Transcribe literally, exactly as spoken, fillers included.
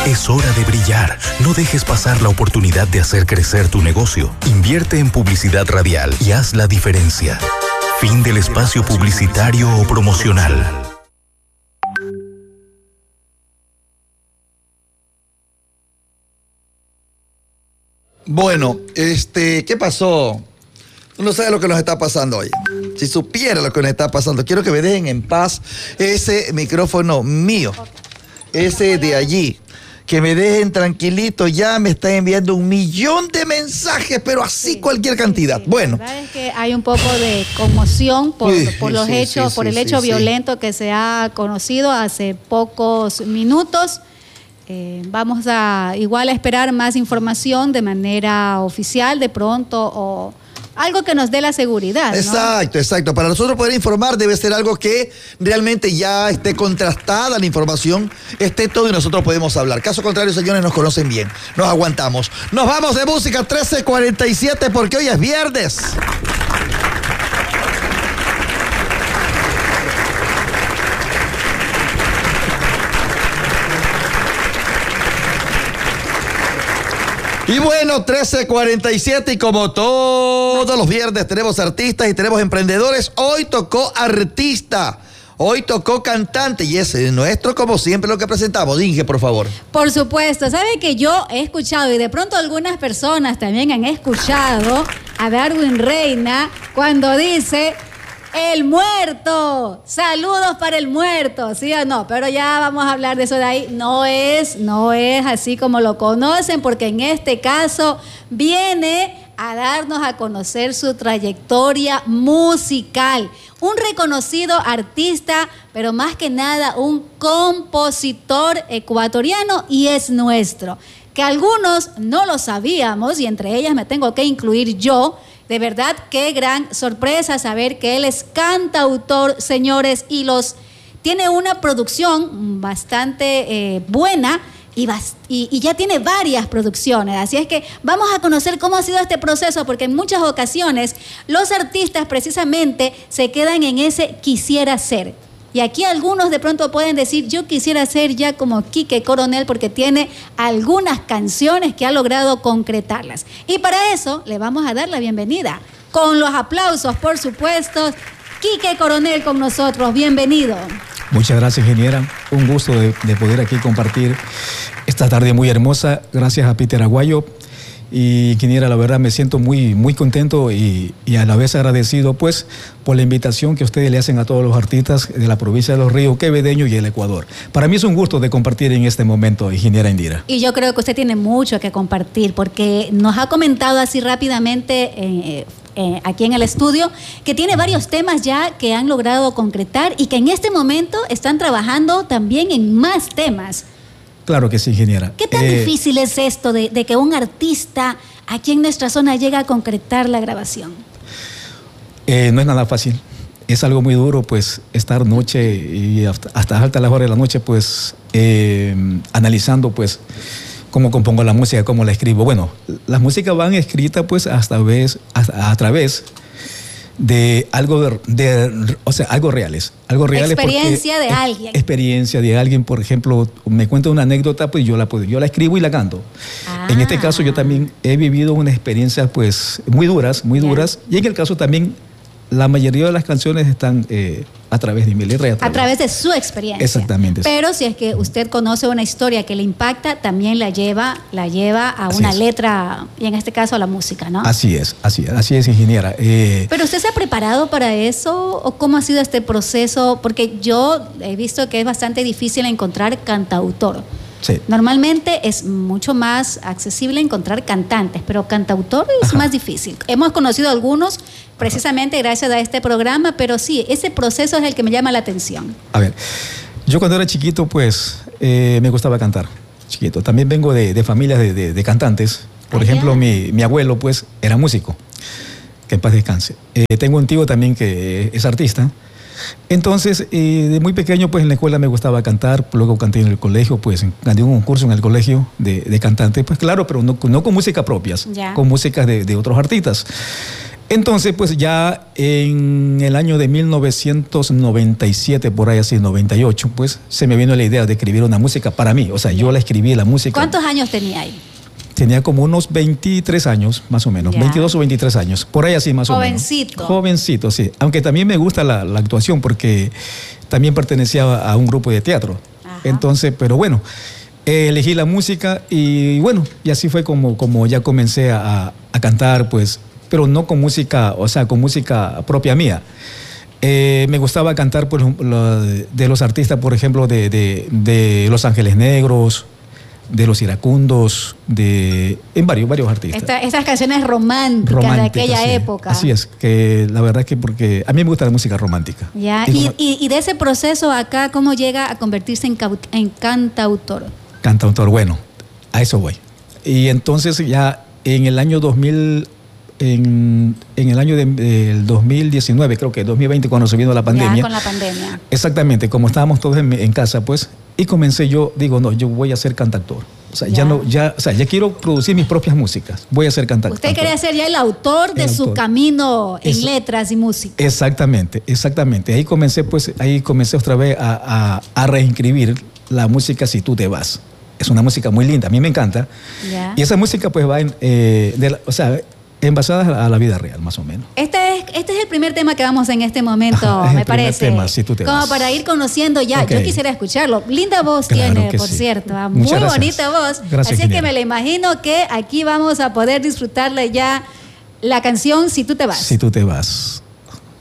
Es hora de brillar. No dejes pasar la oportunidad de hacer crecer tu negocio. Invierte en publicidad radial y haz la diferencia. Fin del espacio publicitario o promocional. Bueno, este, ¿qué pasó? Tú no sabes lo que nos está pasando hoy. Si supiera lo que nos está pasando, quiero que me dejen en paz ese micrófono mío, ese de allí. Que me dejen tranquilito, ya me están enviando un millón de mensajes, pero así sí, cualquier cantidad. Sí, sí. Bueno. La verdad es que hay un poco de conmoción por, sí, por los sí, hechos, sí, por el sí, hecho sí, violento sí. que se ha conocido hace pocos minutos. Eh, vamos a igual a esperar más información de manera oficial de pronto o algo que nos dé la seguridad, ¿no? Exacto, exacto. Para nosotros poder informar debe ser algo que realmente ya esté contrastada la información, esté todo y nosotros podemos hablar. Caso contrario, señores, nos conocen bien. Nos aguantamos. Nos vamos de música trece cuarenta y siete porque hoy es viernes. Y bueno, trece cuarenta y siete y como todos los viernes tenemos artistas y tenemos emprendedores. Hoy tocó artista, hoy tocó cantante y es nuestro como siempre lo que presentamos. Inge, por favor. Por supuesto, sabe que yo he escuchado y de pronto algunas personas también han escuchado a Darwin Reina cuando dice... ¡El muerto! ¡Saludos para el muerto! ¿Sí o no? Pero ya vamos a hablar de eso de ahí. No es, no es así como lo conocen, porque en este caso viene a darnos a conocer su trayectoria musical. Un reconocido artista, pero más que nada un compositor ecuatoriano y es nuestro. Que algunos no lo sabíamos y entre ellas me tengo que incluir yo. De verdad, qué gran sorpresa saber que él es cantautor, señores, y los tiene una producción bastante eh, buena y, bast- y, y ya tiene varias producciones. Así es que vamos a conocer cómo ha sido este proceso, porque en muchas ocasiones los artistas precisamente se quedan en ese quisiera ser. Y aquí algunos de pronto pueden decir, yo quisiera ser ya como Quique Coronel porque tiene algunas canciones que ha logrado concretarlas. Y para eso le vamos a dar la bienvenida. Con los aplausos, por supuesto, Quique Coronel con nosotros. Bienvenido. Muchas gracias, ingeniera. Un gusto de, de poder aquí compartir esta tarde muy hermosa. Gracias a Peter Aguayo. Y ingeniera, la verdad me siento muy, muy contento y, y a la vez agradecido pues por la invitación que ustedes le hacen a todos los artistas de la provincia de Los Ríos, Quevedeño y el Ecuador. Para mí es un gusto de compartir en este momento, ingeniera Indira. Y yo creo que usted tiene mucho que compartir porque nos ha comentado así rápidamente eh, eh, aquí en el estudio que tiene varios temas ya que han logrado concretar y que en este momento están trabajando también en más temas. Claro que sí, ingeniera. ¿Qué tan eh, difícil es esto de, de que un artista aquí en nuestra zona llegue a concretar la grabación? Eh, no es nada fácil. Es algo muy duro, pues, estar noche y hasta, hasta altas las horas de la noche, pues, eh, analizando, pues, cómo compongo la música, cómo la escribo. Bueno, las músicas van escritas, pues, hasta vez, a, a través de algo de, de, o sea, algo reales, algo reales. Experiencia de es, alguien. Experiencia de alguien, por ejemplo, me cuenta una anécdota, pues yo la yo la escribo y la canto. Ah. En este caso yo también he vivido una experiencia, pues, muy duras, muy yeah. duras, y en el caso también la mayoría de las canciones están eh, a través de mi letra y a través, a través de su experiencia. Exactamente. Pero si es que usted conoce una historia que le impacta, también la lleva, la lleva a así una es. letra, y en este caso a la música, ¿no? Así es, así es, así es, ingeniera. Eh, ¿Pero usted se ha preparado para eso o cómo ha sido este proceso? Porque yo he visto que es bastante difícil encontrar cantautor. Sí. Normalmente es mucho más accesible encontrar cantantes, pero cantautor es Ajá. más difícil. Hemos conocido algunos precisamente gracias a este programa, pero sí, ese proceso es el que me llama la atención. A ver, yo cuando era chiquito, pues, eh, me gustaba cantar, chiquito. También vengo de, de familias de, de, de cantantes. Por ah, ejemplo, mi, mi abuelo, pues, era músico, que en paz descanse. Eh, tengo un tío también que es artista. Entonces, eh, de muy pequeño, pues en la escuela me gustaba cantar, luego canté en el colegio, pues gané un concurso en el colegio de, de cantante, pues claro, pero no, no con música propias, ya. con músicas de, de otros artistas. Entonces, pues ya en el año de mil novecientos noventa y siete, por ahí así, noventa y ocho, pues se me vino la idea de escribir una música para mí. O sea, yo la escribí, la música. ¿Cuántos años tenía ahí? Tenía como unos veintitrés años, más o menos, Ya. veintidós o veintitrés años, por ahí así más Jovencito. o menos. Jovencito. Jovencito, sí. Aunque también me gusta la, la actuación porque también pertenecía a un grupo de teatro. Ajá. Entonces, pero bueno, eh, elegí la música y bueno, y así fue como, como ya comencé a, a cantar, pues, pero no con música, o sea, con música propia mía. Eh, me gustaba cantar pues, lo, de los artistas, por ejemplo, de, de, de Los Ángeles Negros, de Los Iracundos, de en varios, varios artistas. Esta, estas canciones románticas, Románticas, de aquella sí. época. Así es, que la verdad es que porque a mí me gusta la música romántica. Ya. Y Y, como y- y de ese proceso acá, ¿cómo llega a convertirse en, cau- en cantautor? cantautor, bueno, a eso voy. Y entonces ya en el año dos mil, en, en el año de- del dos mil diecinueve, creo que dos mil veinte, cuando se vino la pandemia. Ya con la pandemia. Exactamente, como estábamos todos en, en casa, pues, y comencé yo, digo, no, yo voy a ser cantautor. O sea, ya, Ya. no, ya, o sea, ya quiero producir mis propias músicas. Voy a ser cantautor. Usted quería ser ya el autor de El su autor. camino en Eso. letras y música. Exactamente, exactamente. Ahí comencé, pues, ahí comencé otra vez a, a, a reescribir la música Si Tú Te Vas. Es una música muy linda, a mí me encanta. Ya. Y esa música, pues, va en, eh, de la- o sea, envasada a la vida real, más o menos. Este es, este es el primer tema que vamos en este momento, Ajá, es el me primer parece. tema, Si Tú Te Como Vas. para ir conociendo ya. Ok. Yo quisiera escucharlo. Linda voz Claro tiene, que por sí. cierto. ah, Muchas Muy gracias. bonita voz. Gracias, Así que Genial. me la imagino que aquí vamos a poder disfrutarle ya la canción Si Tú Te Vas. Si Tú Te Vas.